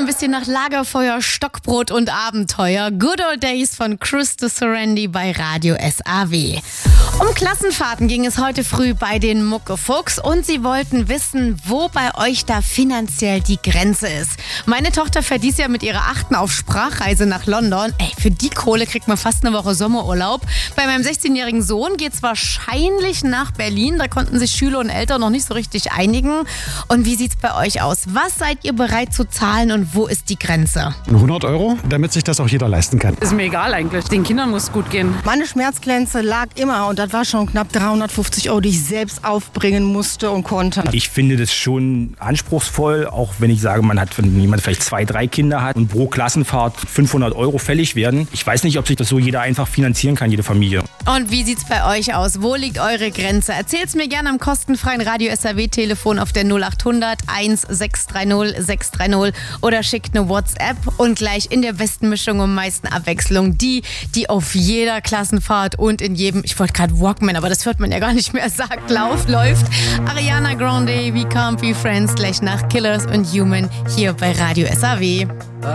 ein bisschen nach Lagerfeuer, Stockbrot und Abenteuer. Good Old Days von Christo Serendi bei Radio SAW. Um Klassenfahrten ging es heute früh bei den Muckefuchs und sie wollten wissen, wo bei euch da finanziell die Grenze ist. Meine Tochter fährt dies Jahr mit ihrer 8. auf Sprachreise nach London. Für die Kohle kriegt man fast eine Woche Sommerurlaub. Bei meinem 16-jährigen Sohn geht es wahrscheinlich nach Berlin. Da konnten sich Schüler und Eltern noch nicht so richtig einigen. Und wie sieht's bei euch aus? Was seid ihr bereit zu zahlen und wo ist die Grenze? 100 €, damit sich das auch jeder leisten kann. Ist mir egal eigentlich. Den Kindern muss es gut gehen. Meine Schmerzgrenze lag immer und das war schon knapp 350 €, die ich selbst aufbringen musste und konnte. Ich finde das schon anspruchsvoll, auch wenn ich sage, wenn jemand vielleicht 2, 3 Kinder hat und pro Klassenfahrt 500 € fällig werden. Ich weiß nicht, ob sich das so jeder einfach finanzieren kann, jede Familie. Und wie sieht's bei euch aus? Wo liegt eure Grenze? Erzählt's mir gerne am kostenfreien Radio SAW-Telefon auf der 0800 1630 630 oder schickt eine WhatsApp und gleich in der besten Mischung und meisten Abwechslung die auf jeder Klassenfahrt und in jedem, ich wollte gerade Walkman, aber das hört man ja gar nicht mehr, läuft. Ariana Grande, We Can't Be Friends, gleich nach Killers und Human hier bei Radio SAW.